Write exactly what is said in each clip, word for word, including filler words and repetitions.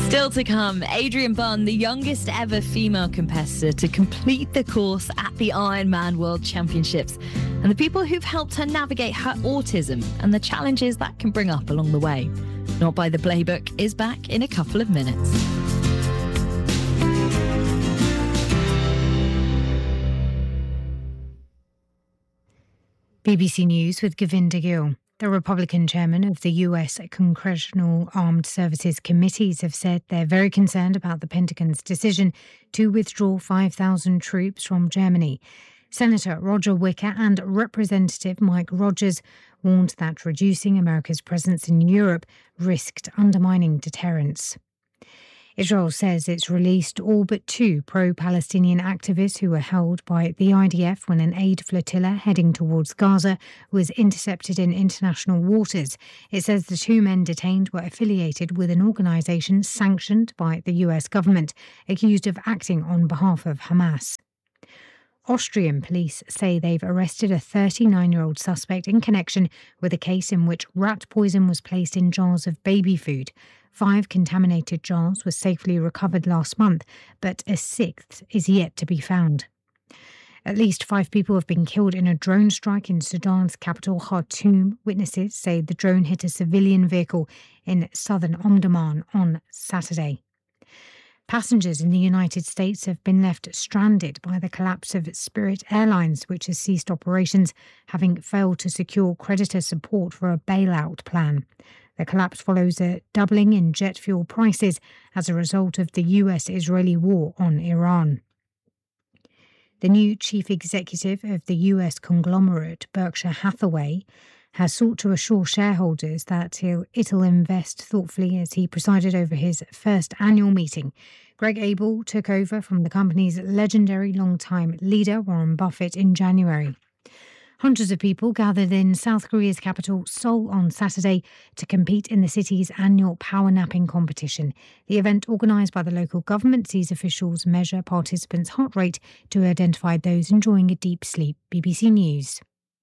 Still to come, Adrian Bunn, the youngest ever female competitor to complete the course at the Ironman World Championships, and the people who've helped her navigate her autism and the challenges that can bring up along the way. Not by the Playbook is back in a couple of minutes. B B C News with Govinda Gill. The Republican chairman of the U S Congressional Armed Services Committees have said they're very concerned about the Pentagon's decision to withdraw five thousand troops from Germany. Senator Roger Wicker and Representative Mike Rogers warned that reducing America's presence in Europe risked undermining deterrence. Israel says it's released all but two pro-Palestinian activists who were held by the I D F when an aid flotilla heading towards Gaza was intercepted in international waters. It says the two men detained were affiliated with an organisation sanctioned by the U S government, accused of acting on behalf of Hamas. Austrian police say they've arrested a thirty-nine-year-old suspect in connection with a case in which rat poison was placed in jars of baby food. Five contaminated jars were safely recovered last month, but a sixth is yet to be found. At least five people have been killed in a drone strike in Sudan's capital, Khartoum. Witnesses say the drone hit a civilian vehicle in southern Omdurman on Saturday. Passengers in the United States have been left stranded by the collapse of Spirit Airlines, which has ceased operations, having failed to secure creditor support for a bailout plan. The collapse follows a doubling in jet fuel prices as a result of the U S-Israeli war on Iran. The new chief executive of the U S conglomerate Berkshire Hathaway has sought to assure shareholders that he'll, it'll invest thoughtfully as he presided over his first annual meeting. Greg Abel took over from the company's legendary longtime leader, Warren Buffett, in January. Hundreds of people gathered in South Korea's capital, Seoul, on Saturday to compete in the city's annual power napping competition. The event, organised by the local government, sees officials measure participants' heart rate to identify those enjoying a deep sleep. B B C News.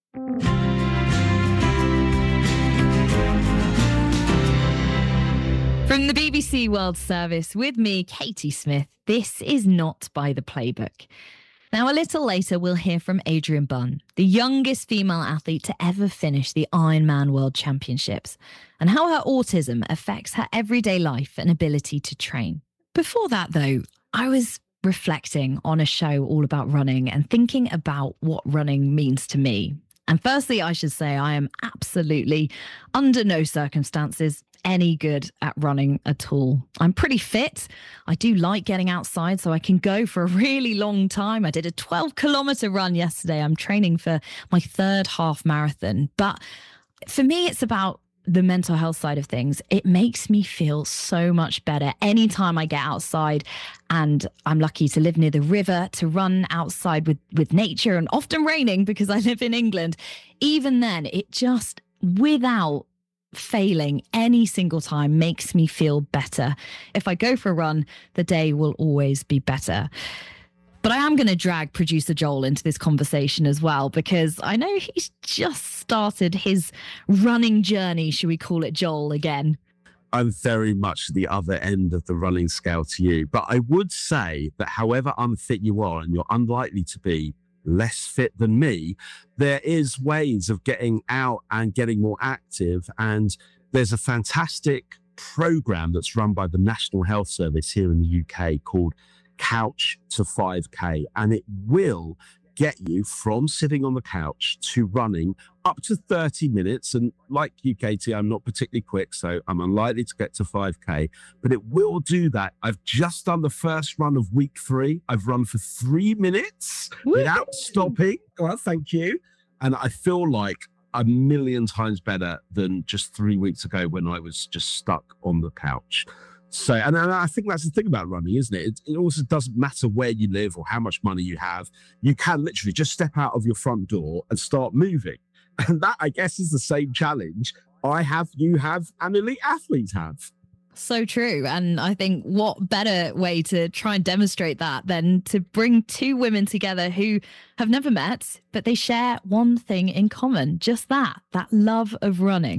From the B B C World Service, with me, Katie Smith, this is Not by the Playbook. Now, a little later, we'll hear from Adrian Bunn, the youngest female athlete to ever finish the Ironman World Championships, and how her autism affects her everyday life and ability to train. Before that, though, I was reflecting on a show all about running and thinking about what running means to me. And firstly, I should say I am absolutely, under no circumstances, any good at running at all. I'm pretty fit. I do like getting outside, so I can go for a really long time. I did a twelve kilometer run yesterday. I'm training for my third half marathon. But for me, it's about the mental health side of things. It makes me feel so much better anytime I get outside, and I'm lucky to live near the river, to run outside with, with nature, and often raining because I live in England. Even then, it just, without failing any single time, makes me feel better. If I go for a run, the day will always be better. But I am going to drag producer Joel into this conversation as well, because I know he's just started his running journey, should we call it, Joel, again. I'm very much the other end of the running scale to you. But I would say that however unfit you are, and you're unlikely to be less fit than me, there is ways of getting out and getting more active. And there's a fantastic program that's run by the National Health Service here in the U K called Couch to five K, and it will get you from sitting on the couch to running up to thirty minutes. And like you, Katie, I'm not particularly quick, so I'm unlikely to get to five K, but it will do that. I've just done the first run of week three. I've run for three minutes Woo! without stopping. Well, thank you. And I feel like a million times better than just three weeks ago when I was just stuck on the couch. So, and I think that's the thing about running, isn't it? It, it also doesn't matter where you live or how much money you have. You can literally just step out of your front door and start moving. And that, I guess, is the same challenge I have, you have, and elite athletes have. So true. And I think what better way to try and demonstrate that than to bring two women together who have never met, but they share one thing in common, just that, that love of running.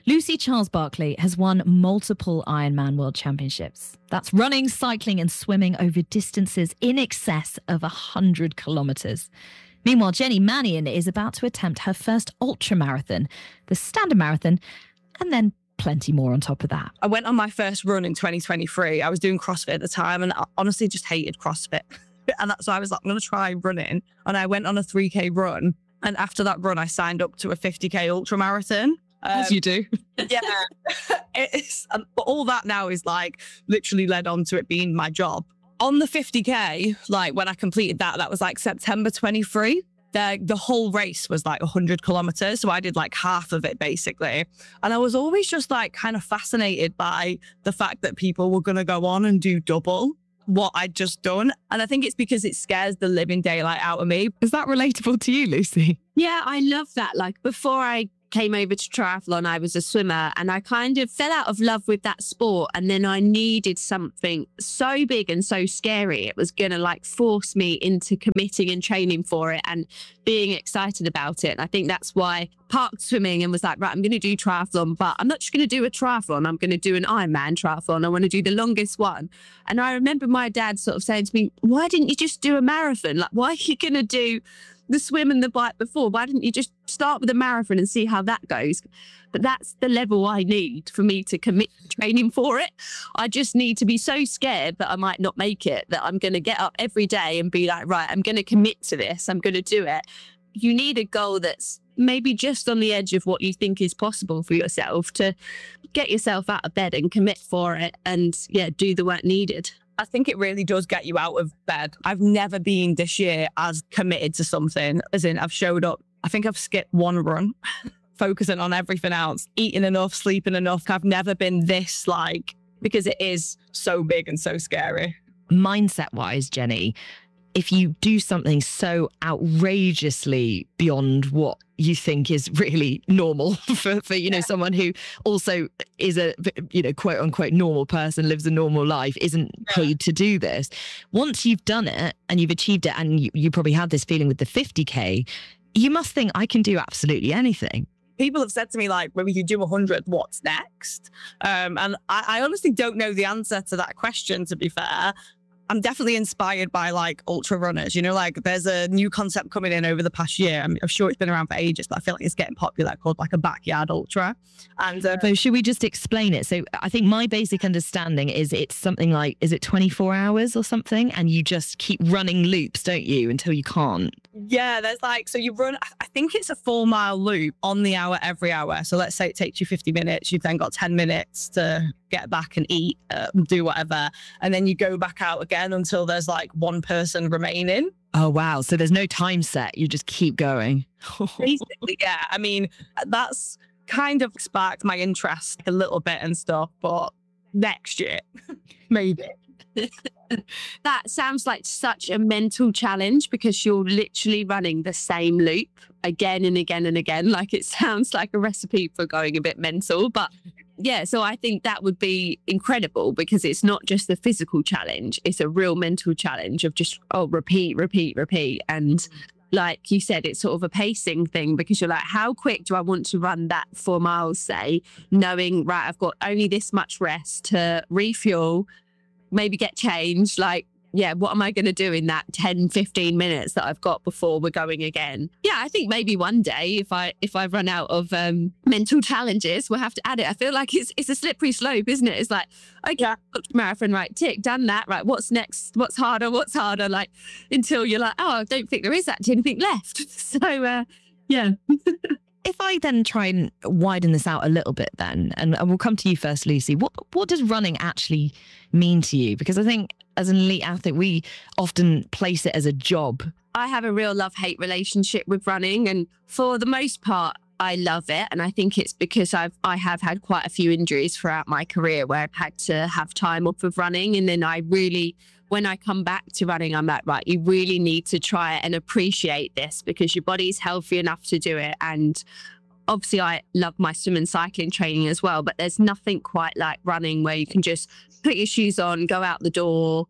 Lucy Charles-Barclay has won multiple Ironman World Championships. That's running, cycling and swimming over distances in excess of one hundred kilometres. Meanwhile, Jenny Mannion is about to attempt her first ultramarathon, the Standard Marathon, and then plenty more on top of that. I went on my first run in twenty twenty-three. I was doing CrossFit at the time and I honestly just hated CrossFit. And so I was like, I'm going to try running. And I went on a three K run. And after that run, I signed up to a fifty K ultramarathon. Um, As you do. Yeah. It's, um, but all that now is like literally led on to it being my job. On the fifty K, like when I completed that, that was like September twenty-three. The, the whole race was like one hundred kilometers. So I did like half of it basically. And I was always just like kind of fascinated by the fact that people were going to go on and do double what I'd just done. And I think it's because it scares the living daylight out of me. Is that relatable to you, Lucy? Yeah, I love that. Like before I came over to triathlon, I was a swimmer and I kind of fell out of love with that sport. And then I needed something so big and so scary. It was going to like force me into committing and training for it and being excited about it. And I think that's why I parked swimming and was like, right, I'm going to do triathlon, but I'm not just going to do a triathlon. I'm going to do an Ironman triathlon. I want to do the longest one. And I remember my dad sort of saying to me, why didn't you just do a marathon? Like, why are you going to do the swim and the bike before? Why didn't you just start with a marathon and see how that goes? But that's the level I need for me to commit to training for it. I just need to be so scared that I might not make it, that I'm going to get up every day and be like, right, I'm going to commit to this. I'm going to do it. You need a goal that's maybe just on the edge of what you think is possible for yourself to get yourself out of bed and commit for it and yeah, do the work needed. I think it really does get you out of bed. I've never been this year as committed to something, as in I've showed up. I think I've skipped one run, focusing on everything else, eating enough, sleeping enough. I've never been this like, because it is so big and so scary. Mindset wise, Jenny, if you do something so outrageously beyond what you think is really normal for, for you know, yeah. someone who also is a, you know, quote unquote normal person, lives a normal life, isn't yeah. paid to do this. Once you've done it and you've achieved it, and you, you probably had this feeling with the fifty K, you must think I can do absolutely anything. People have said to me, like, when you do one hundred, what's next? Um, and I, I honestly don't know the answer to that question, to be fair. I'm definitely inspired by like ultra runners, you know, like there's a new concept coming in over the past year. I'm, I'm sure it's been around for ages, but I feel like it's getting popular, called like a backyard ultra. And uh, so should we just explain it? So I think my basic understanding is it's something like, is it twenty-four hours or something? And you just keep running loops, don't you, until you can't? Yeah, there's like, so you run, I think it's a four mile loop on the hour every hour. So let's say it takes you fifty minutes. You've then got ten minutes to get back and eat, uh, do whatever. And then you go back out again until there's like one person remaining. Oh, wow. So there's no time set. You just keep going. Basically, yeah. I mean, that's kind of sparked my interest a little bit and stuff, but next year, maybe. That sounds like such a mental challenge because you're literally running the same loop again and again and again. Like it sounds like a recipe for going a bit mental, but yeah, so I think that would be incredible because it's not just the physical challenge, it's a real mental challenge of just, oh, repeat, repeat, repeat. And like you said, it's sort of a pacing thing because you're like, how quick do I want to run that four miles, say, knowing, right, I've got only this much rest to refuel, maybe get changed, like, yeah, what am I going to do in that ten, fifteen minutes that I've got before we're going again? Yeah, I think maybe one day if I if I run out of um, mental challenges, we'll have to add it. I feel like it's it's a slippery slope, isn't it? It's like, okay, yeah. Marathon, right, tick, done that, right, what's next? What's harder? What's harder? Like, until you're like, oh, I don't think there is actually anything left. So, uh, yeah. If I then try and widen this out a little bit then, and we'll come to you first, Lucy, what what does running actually mean to you? Because I think as an elite athlete, we often place it as a job. I have a real love-hate relationship with running, and for the most part, I love it. And I think it's because I've I have had quite a few injuries throughout my career where I've had to have time off of running. And then I really, when I come back to running, I'm like, right, you really need to try and appreciate this because your body's healthy enough to do it. And obviously I love my swim and cycling training as well, but there's nothing quite like running where you can just put your shoes on, go out the door,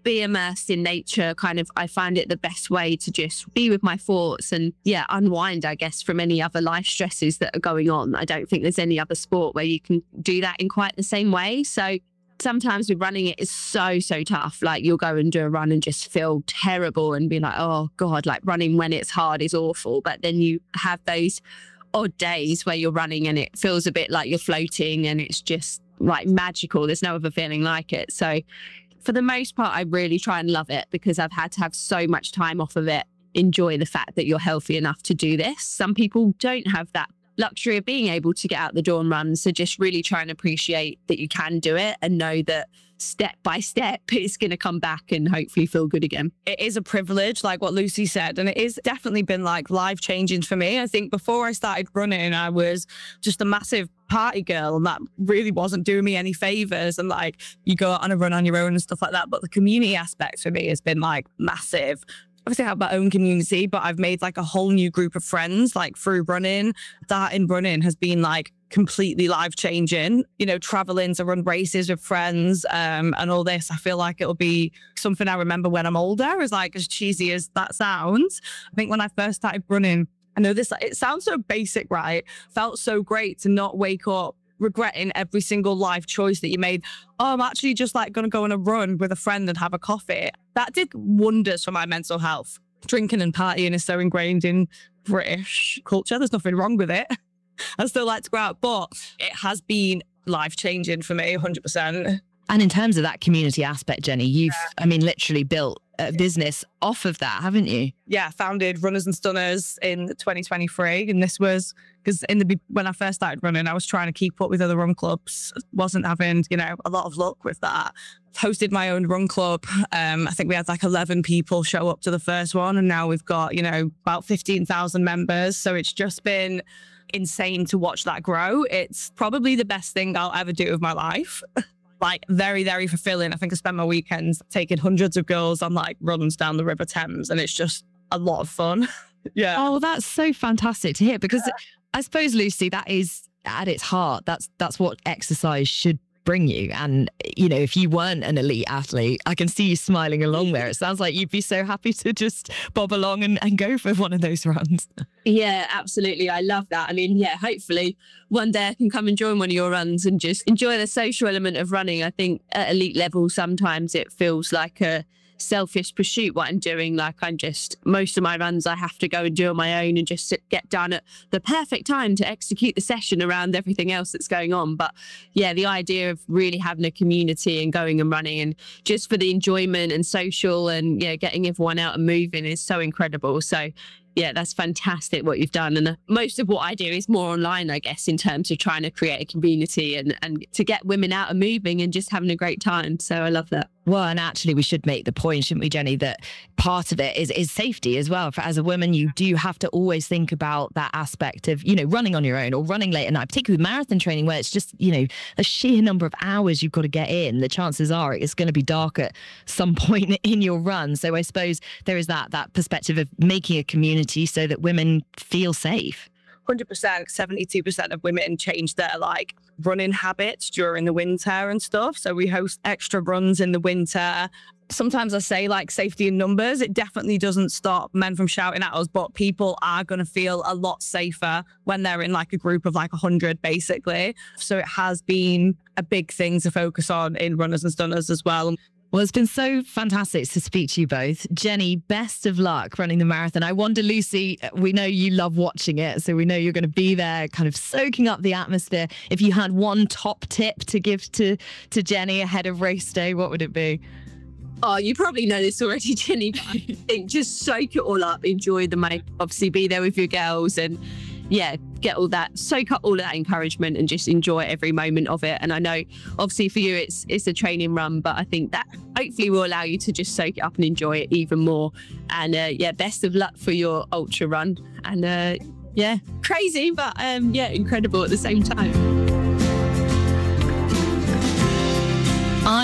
be immersed in nature. Kind of, I find it the best way to just be with my thoughts and yeah, unwind, I guess, from any other life stresses that are going on. I don't think there's any other sport where you can do that in quite the same way. So sometimes with running, it is so, so tough. Like you'll go and do a run and just feel terrible and be like, oh God, like running when it's hard is awful. But then you have those odd days where you're running and it feels a bit like you're floating and it's just like magical. There's no other feeling like it. So for the most part, I really try and love it because I've had to have so much time off of it. Enjoy the fact that you're healthy enough to do this. Some people don't have that luxury of being able to get out the door and run. So just really try and appreciate that you can do it and know that step by step, it's going to come back and hopefully feel good again. It is a privilege, like what Lucy said, and it is definitely been like life changing for me. I think before I started running, I was just a massive party girl and that really wasn't doing me any favors. And like you go out on a run on your own and stuff like that. But the community aspect for me has been like massive. Obviously I have my own community, but I've made like a whole new group of friends like through running. That in running has been like completely life changing, you know, traveling to run races with friends um, and all this. I feel like it'll be something I remember when I'm older, as like as cheesy as that sounds. I think when I first started running, I know this, it sounds so basic, right? Felt so great to not wake up regretting every single life choice that you made. Oh, I'm actually just like going to go on a run with a friend and have a coffee. That did wonders for my mental health. Drinking and partying is so ingrained in British culture. There's nothing wrong with it. I still like to go out, but it has been life-changing for me, one hundred percent. And in terms of that community aspect, Jenny, you've, yeah. I mean, literally built a business off of that, haven't you? Yeah, founded Runners and Stunners in twenty twenty-three. And this was because in the when I first started running, I was trying to keep up with other run clubs. Wasn't having, you know, a lot of luck with that. Hosted my own run club. Um, I think we had like eleven people show up to the first one. And now we've got, you know, about fifteen thousand members. So it's just been insane to watch that grow. It's probably the best thing I'll ever do with my life. Like very, very fulfilling. I think I spend my weekends taking hundreds of girls on like runs down the River Thames and it's just a lot of fun. Yeah. Oh, that's so fantastic to hear because yeah. I suppose, Lucy, that is at its heart. That's that's what exercise should bring you. And, you know, if you weren't an elite athlete, I can see you smiling along there. It sounds like you'd be so happy to just bob along and, and go for one of those runs. Yeah, absolutely. I love that. I mean, yeah, hopefully one day I can come and join one of your runs and just enjoy the social element of running. I think at elite level, sometimes it feels like a selfish pursuit what I'm doing. Like I'm just, most of my runs I have to go and do on my own and just sit, get done at the perfect time to execute the session around everything else that's going on. But yeah, the idea of really having a community and going and running and just for the enjoyment and social and yeah, getting everyone out and moving is so incredible. So yeah, that's fantastic what you've done. And most of what I do is more online, I guess, in terms of trying to create a community and, and to get women out and moving and just having a great time. So I love that. Well, and actually we should make the point, shouldn't we, Jenny, that part of it is is safety as well. For as a woman, you do have to always think about that aspect of, you know, running on your own or running late at night, particularly with marathon training where it's just, you know, a sheer number of hours you've got to get in. The chances are it's going to be dark at some point in your run. So I suppose there is that that perspective of making a community so that women feel safe. one hundred percent, seventy-two percent of women change their like running habits during the winter and stuff. So we host extra runs in the winter. Sometimes I say like safety in numbers. It definitely doesn't stop men from shouting at us, but people are going to feel a lot safer when they're in like a group of like one hundred basically. So it has been a big thing to focus on in Runners and Stunners as well. Well, it's been so fantastic to speak to you both. Jenny, best of luck running the marathon. I wonder, Lucy, we know you love watching it, so we know you're going to be there kind of soaking up the atmosphere. If you had one top tip to give to, to Jenny ahead of race day, what would it be? Oh, you probably know this already, Jenny, but I think just soak it all up, enjoy the make, obviously be there with your girls and yeah, get all that, soak up all of that encouragement and just enjoy every moment of it. And I know obviously for you, it's it's a training run, but I think that hopefully will allow you to just soak it up and enjoy it even more. And uh, yeah, best of luck for your ultra run. And uh, yeah, crazy, but um, yeah, incredible at the same time. I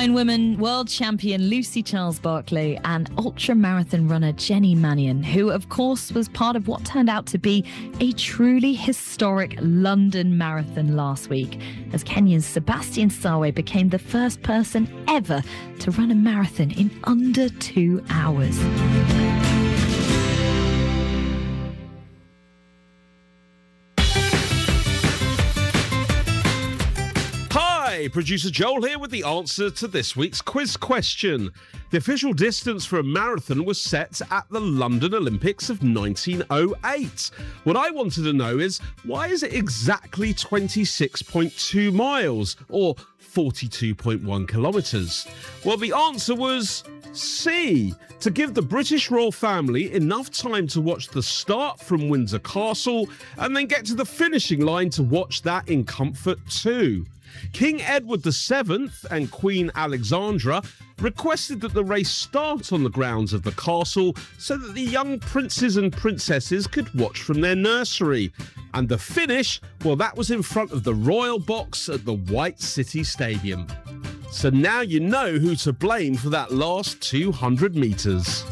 Ironwoman world champion Lucy Charles Barclay and ultramarathon runner Jenny Mannion, who of course was part of what turned out to be a truly historic London Marathon last week, as Kenya's Sebastian Sawe became the first person ever to run a marathon in under two hours. Hey, producer Joel here with the answer to this week's quiz question. The official distance for a marathon was set at the London Olympics of nineteen oh eight. What I wanted to know is, why is it exactly twenty-six point two miles, or forty-two point one kilometres? Well, the answer was C, to give the British royal family enough time to watch the start from Windsor Castle and then get to the finishing line to watch that in comfort too. King Edward the seventh and Queen Alexandra requested that the race start on the grounds of the castle so that the young princes and princesses could watch from their nursery. And the finish, well, that was in front of the Royal Box at the White City Stadium. So now you know who to blame for that last two hundred metres.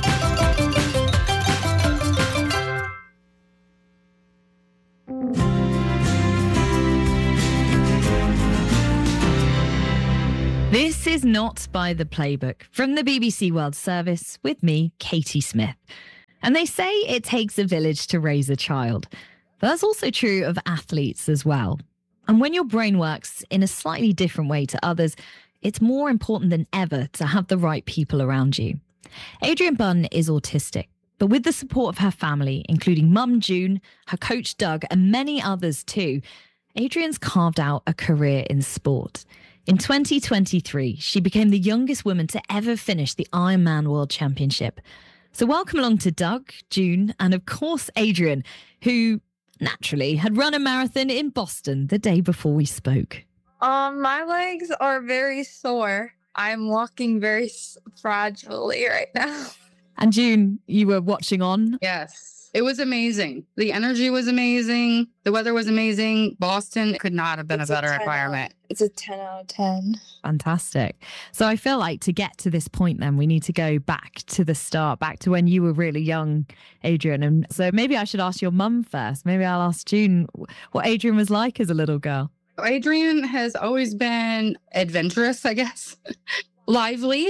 This is Not by the Playbook from the B B C World Service with me, Katie Smith. And they say it takes a village to raise a child. But that's also true of athletes as well. And when your brain works in a slightly different way to others, it's more important than ever to have the right people around you. Adrian Bunn is autistic, but with the support of her family, including mum June, her coach Doug, and many others too, Adrian's carved out a career in sport. In twenty twenty-three, she became the youngest woman to ever finish the Ironman World Championship. So welcome along to Doug, June, and of course Adrian, who naturally had run a marathon in Boston the day before we spoke. Um, my legs are very sore. I'm walking very s- fragilely right now. And June, you were watching on. Yes. It was amazing. The energy was amazing. The weather was amazing. Boston could not have been It's a better ten environment. Out, it's a ten out of ten. Fantastic. So I feel like to get to this point then we need to go back to the start, back to when you were really young, Adrian. And so maybe I should ask your mum first. Maybe I'll ask June what Adrian was like as a little girl. Adrian has always been adventurous, I guess. Lively.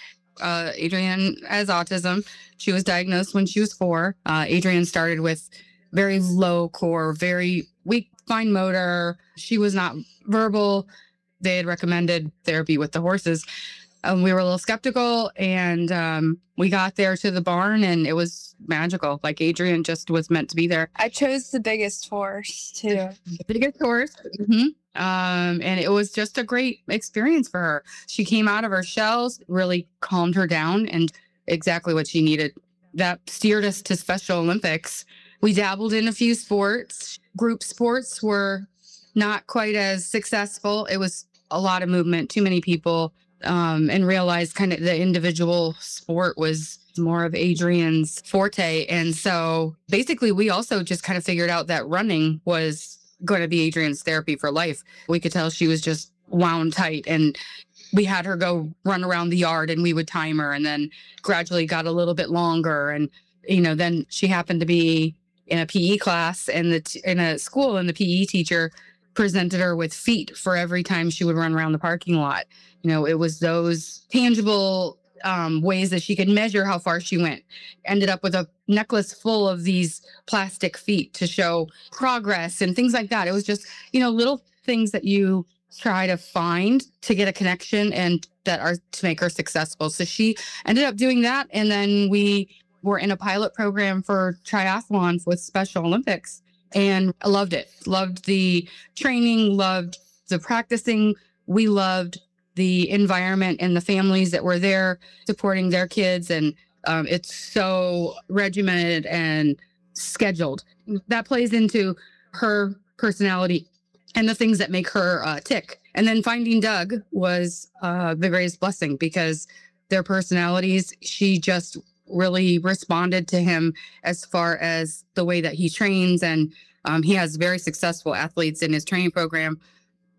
Uh, Adrian has autism. She was diagnosed when she was four. Uh, Adrian started with very low core, very weak fine motor. She was not verbal. They had recommended therapy with the horses. Um, we were a little skeptical, and um, we got there to the barn, and it was magical. Like, Adrian just was meant to be there. I chose the biggest horse too. The biggest horse. Mm-hmm. Um, and it was just a great experience for her. She came out of her shells, really calmed her down, and exactly what she needed. That steered us to Special Olympics. We dabbled in a few sports. Group sports were not quite as successful. It was a lot of movement, too many people, um, and realized kind of the individual sport was more of Adrian's forte. And so basically we also just kind of figured out that running was going to be Adrian's therapy for life. We could tell she was just wound tight, and we had her go run around the yard and we would time her, and then gradually got a little bit longer. And, you know, then she happened to be in a P E class and the t- in a school, and the P E teacher presented her with feet for every time she would run around the parking lot. You know, it was those tangible um, ways that she could measure how far she went. Ended up with a necklace full of these plastic feet to show progress and things like that. It was just, you know, little things that you try to find to get a connection and that are to make her successful. So she ended up doing that. And then we were in a pilot program for triathlon with Special Olympics, and I loved it. Loved the training, loved the practicing. We loved the environment and the families that were there supporting their kids. And um, it's so regimented and scheduled. That plays into her personality and the things that make her uh, tick. And then finding Doug was uh, the greatest blessing, because their personalities, she just really responded to him as far as the way that he trains. And um, he has very successful athletes in his training program.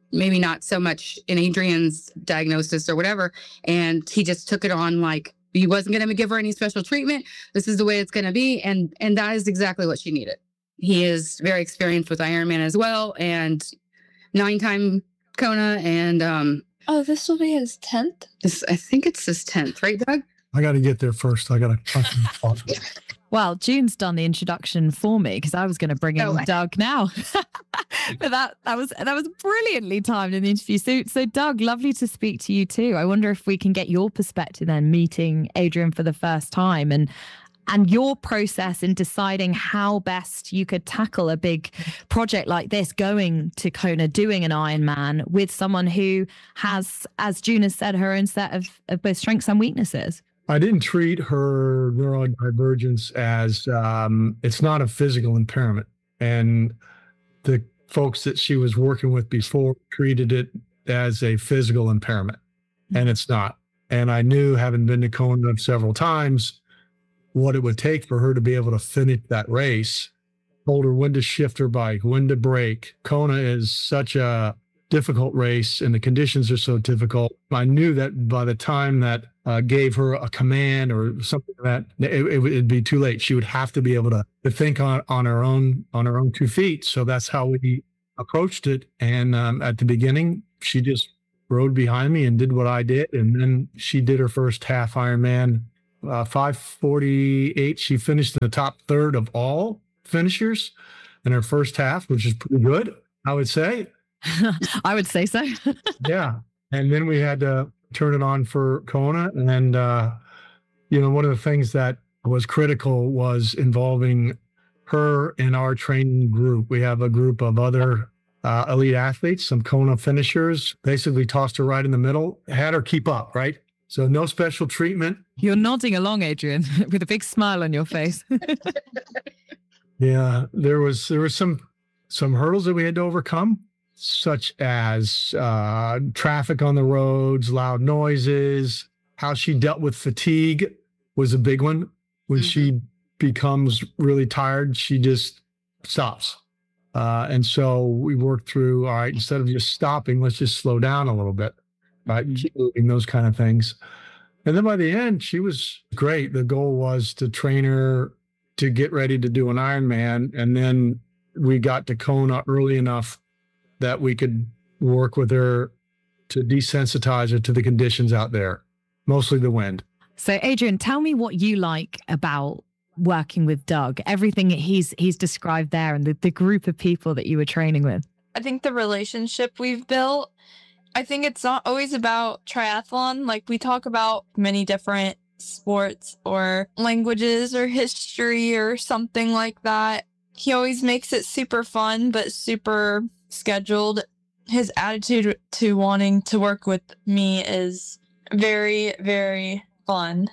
maybe not so much in Adrian's diagnosis or whatever. And he just took it on like he wasn't going to give her any special treatment. This is the way it's going to be. And, and that is exactly what she needed. He is very experienced with Ironman as well, and nine-time Kona. And um, oh, this will be his tenth? This, I think it's his tenth, right, Doug? I got to get there first. I got to. Well, June's done the introduction for me because I was going to bring in Oh, Doug now, but that that was that was brilliantly timed in the interview. So, so Doug, lovely to speak to you too. I wonder if we can get your perspective then, meeting Adrian for the first time, and and your process in deciding how best you could tackle a big project like this, going to Kona, doing an Ironman with someone who has, as June has said, her own set of, of both strengths and weaknesses. I didn't treat her neurodivergence as um, it's not a physical impairment. And the folks that she was working with before treated it as a physical impairment, and it's not. And I knew, having been to Kona several times, what it would take for her to be able to finish that race. Told her when to shift her bike, when to brake. Kona is such a difficult race and the conditions are so difficult. I knew that by the time that uh, gave her a command or something like that, it, it, it'd be too late. She would have to be able to, to think on, on her own, on her own two feet. So that's how we approached it. And um, at the beginning, she just rode behind me and did what I did. And then she did her first half Ironman, uh, five forty-eight. She finished in the top third of all finishers in her first half, which is pretty good, I would say. I would say so. Yeah. And then we had to turn it on for Kona. And, uh, you know, one of the things that was critical was involving her in our training group. We have a group of other uh, elite athletes, some Kona finishers, basically tossed her right in the middle, had her keep up, right? So no special treatment. You're nodding along, Adrian, with a big smile on your face. Yeah, there was there was some some hurdles that we had to overcome, such as uh, traffic on the roads, loud noises. How she dealt with fatigue was a big one. When mm-hmm. she becomes really tired, she just stops. Uh, and so we worked through, all right, instead of just stopping, let's just slow down a little bit, right? Keep moving, those kind of things. And then by the end, she was great. The goal was to train her to get ready to do an Ironman. And then we got to Kona early enough that we could work with her to desensitize her to the conditions out there, mostly the wind. So Adrian, tell me what you like about working with Doug, everything he's he's described there, and the, the group of people that you were training with. I think the relationship we've built, I think it's not always about triathlon. Like, we talk about many different sports or languages or history or something like that. He always makes it super fun, but super scheduled. His attitude to wanting to work with me is very, very fun.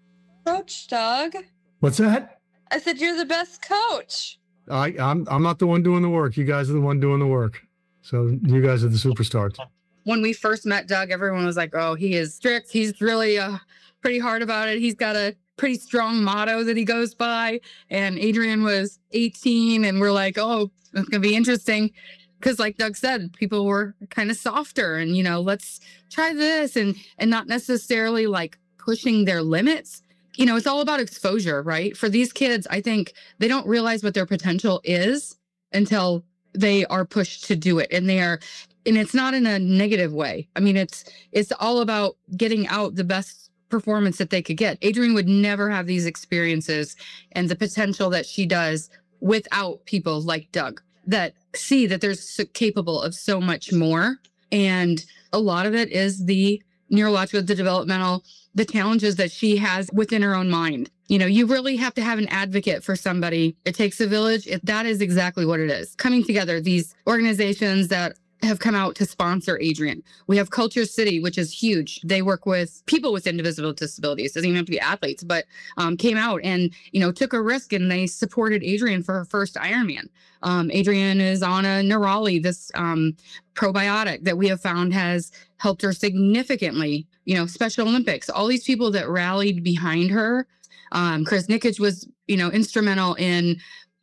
Coach Doug. What's that? I said, you're the best coach. I, I'm I'm not the one doing the work. You guys are the one doing the work. So you guys are the superstars. When we first met Doug, everyone was like, oh, he is strict. He's really uh, pretty hard about it. He's got a pretty strong motto that he goes by. And Adrian was eighteen, and we're like, oh, it's going to be interesting. Because like Doug said, people were kind of softer and, you know, let's try this and and not necessarily like pushing their limits. You know, it's all about exposure, right? For these kids, I think they don't realize what their potential is until they are pushed to do it. And they are, and it's not in a negative way. I mean, it's it's all about getting out the best performance that they could get. Adrian would never have these experiences and the potential that she does without people like Doug that see that they're so capable of so much more. And a lot of it is the neurological, the developmental, the challenges that she has within her own mind. You know, you really have to have an advocate for somebody. It takes a village. It, that is exactly what it is. Coming together, these organizations that have come out to sponsor Adrian. We have Culture City, which is huge. They work with people with invisible disabilities. Doesn't even have to be athletes, but um, came out and, you know, took a risk, and they supported Adrian for her first Ironman. Um, Adrian is on a Nerali, this um, probiotic that we have found has helped her significantly. You know, Special Olympics, all these people that rallied behind her. Um, Chris Nikic was, you know, instrumental in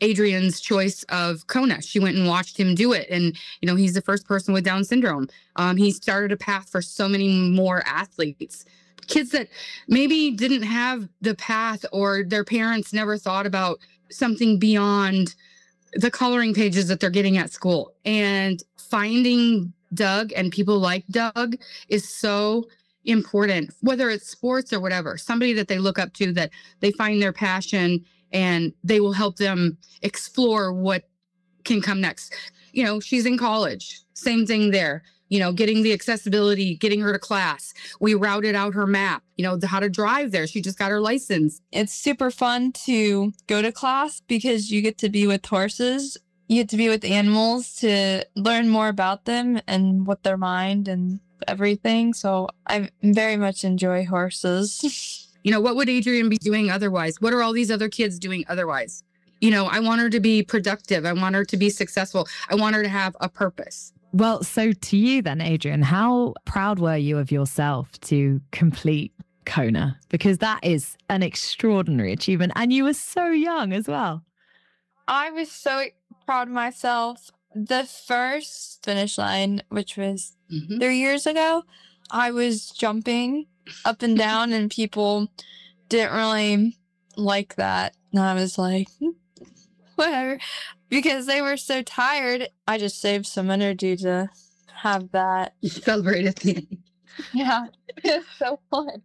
Adrian's choice of Kona. She went and watched him do it. And, you know, he's the first person with Down syndrome. Um, he started a path for so many more athletes, kids that maybe didn't have the path or their parents never thought about something beyond the coloring pages that they're getting at school. And finding Doug and people like Doug is so important, whether it's sports or whatever, somebody that they look up to, that they find their passion and they will help them explore what can come next. You know, she's in college, same thing there, you know, getting the accessibility, getting her to class. We routed out her map, you know, the, how to drive there. She just got her license. It's super fun to go to class because you get to be with horses. You get to be with animals to learn more about them and what their mind and everything. So I very much enjoy horses. You know, what would Adrian be doing otherwise? What are all these other kids doing otherwise? You know, I want her to be productive. I want her to be successful. I want her to have a purpose. Well, so to you then, Adrian, how proud were you of yourself to complete Kona? Because that is an extraordinary achievement. And you were so young as well. I was so proud of myself. The first finish line, which was mm-hmm. three years ago, I was jumping up and down and people didn't really like that. And I was like, whatever, because they were so tired. I just saved some energy to have that. Celebrate at the end. Yeah, it's so fun.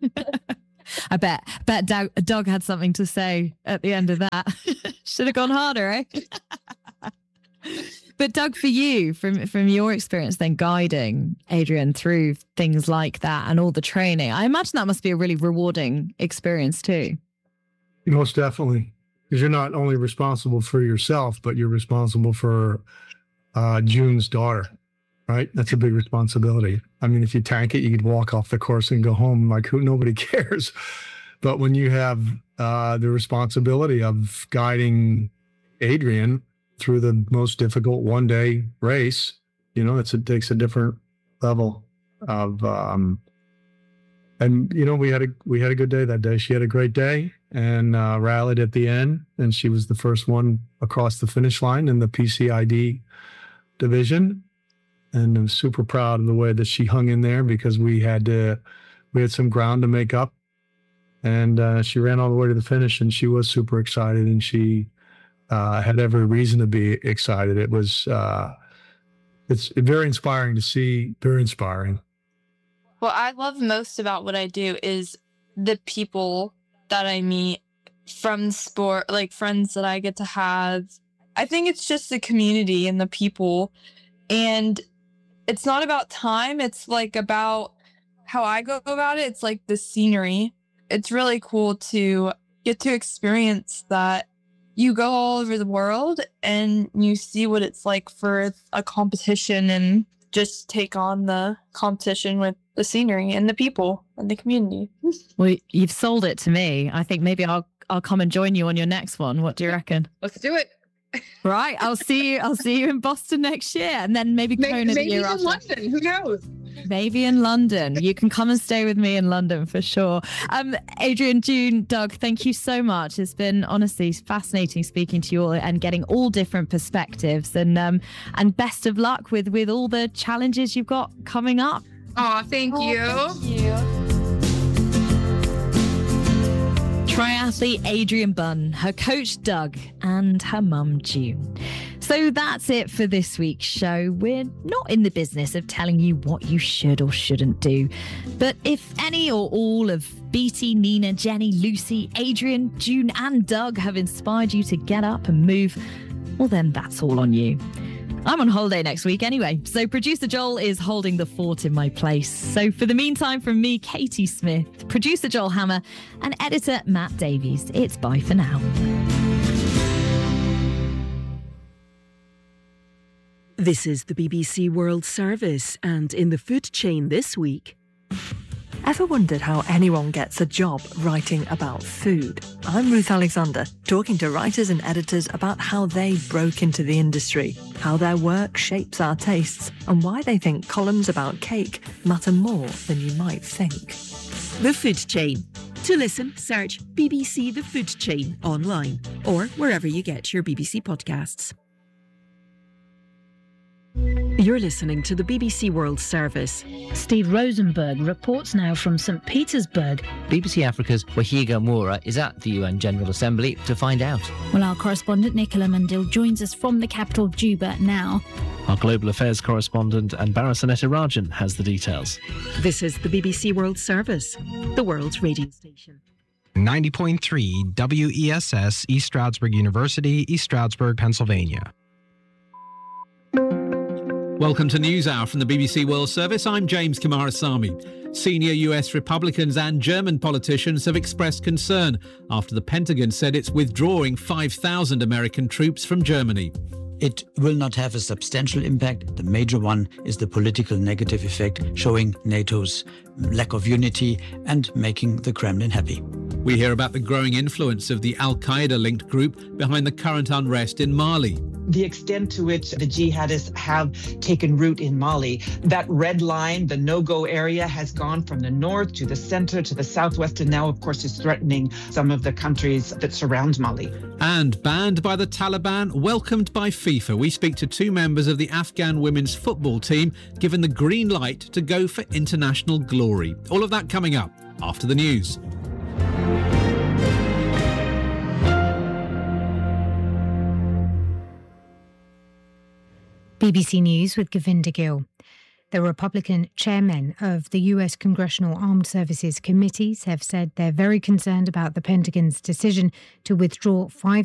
I bet, bet Doug, Doug had something to say at the end of that. Should have gone harder, eh? But Doug, for you, from from your experience then guiding Adrian through things like that and all the training, I imagine that must be a really rewarding experience too. Most definitely, because you're not only responsible for yourself, but you're responsible for uh, June's daughter, right? That's a big responsibility. I mean, if you tank it, you could walk off the course and go home like who nobody cares. But when you have uh, the responsibility of guiding Adrian through the most difficult one-day race, you know, it's, it takes a different level of, um, and you know, we had a we had a good day that day. She had a great day and uh, rallied at the end, and she was the first one across the finish line in the P C I D division. And I'm super proud of the way that she hung in there because we had to, we had some ground to make up, and uh, she ran all the way to the finish, and she was super excited, and she uh, had every reason to be excited. It was, uh, it's very inspiring to see, very inspiring. What I love most about what I do is the people that I meet from sport, like friends that I get to have. I think it's just the community and the people. And it's not about time. It's like about how I go about it. It's like the scenery. It's really cool to get to experience that. You go all over the world and you see what it's like for a competition and just take on the competition with the scenery and the people and the community. Well, you've sold it to me. I think maybe I'll I'll come and join you on your next one. What do you reckon? Let's do it. Right. I'll see you. I'll see you in Boston next year, and then maybe Kona maybe, the maybe year in after. London. Who knows? Maybe in London. You can come and stay with me in London for sure. Um, Adrian, June, Doug, thank you so much. It's been honestly fascinating speaking to you all and getting all different perspectives. And um, and best of luck with with all the challenges you've got coming up. Oh, thank Oh, you. thank you. Triathlete Adrian Bunn, her coach Doug, and her mum June. So that's it for this week's show. We're not in the business of telling you what you should or shouldn't do. But if any or all of Beatty, Nina, Jenny, Lucy, Adrian, June and Doug have inspired you to get up and move, well then that's all on you. I'm on holiday next week anyway, so producer Joel is holding the fort in my place. So for the meantime, from me, Katie Smith, producer Joel Hammer, and editor Matt Davies, it's bye for now. This is the B B C World Service, and in the food chain this week... Ever wondered how anyone gets a job writing about food? I'm Ruth Alexander, talking to writers and editors about how they broke into the industry, how their work shapes our tastes, and why they think columns about cake matter more than you might think. The Food Chain. To listen, search B B C The Food Chain online or wherever you get your B B C podcasts. You're listening to the B B C World Service. Steve Rosenberg reports now from Saint Petersburg. B B C Africa's Wahiga Moura is at the U N General Assembly to find out. Well, our correspondent Nicola Mandil joins us from the capital, Juba, now. Our global affairs correspondent Anbara Sanetirajan has the details. This is the B B C World Service, the world's radio station. ninety point three W E S S, East Stroudsburg University, East Stroudsburg, Pennsylvania. Welcome to NewsHour from the B B C World Service. I'm James Kumarasamy. Senior U S Republicans and German politicians have expressed concern after the Pentagon said it's withdrawing five thousand American troops from Germany. It will not have a substantial impact. The major one is the political negative effect, showing NATO's lack of unity and making the Kremlin happy. We hear about the growing influence of the Al-Qaeda-linked group behind the current unrest in Mali. The extent to which the jihadists have taken root in Mali, that red line, the no-go area, has gone from the north to the center to the southwest, and now, of course, is threatening some of the countries that surround Mali. And banned by the Taliban, welcomed by FIFA. We speak to two members of the Afghan women's football team, given the green light to go for international glory. All of that coming up after the news. B B C News with Govinda Gill. The Republican chairmen of the U S Congressional Armed Services Committees have said they're very concerned about the Pentagon's decision to withdraw five